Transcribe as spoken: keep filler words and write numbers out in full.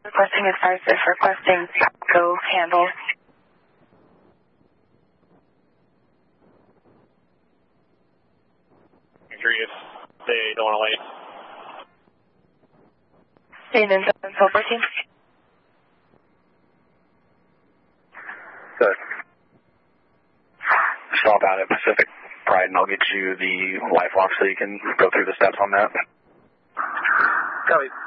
Requesting is Parsif, requesting go handle. Curious, they don't want to wait. Staying in seven fourteen. Good. Stop out at Pacific Pride and I'll get you the life lock so you can go through the steps on that. Copy.